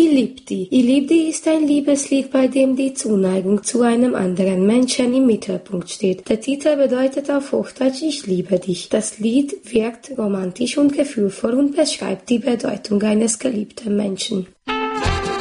lieb dich. Ich lieb dich ist ein Liebeslied, bei dem die Zuneigung zu einem anderen Menschen im Mittelpunkt steht. Der Titel bedeutet auf Hochdeutsch Ich liebe dich. Das Lied wirkt romantisch und gefühlvoll und beschreibt die Bedeutung eines geliebten Menschen.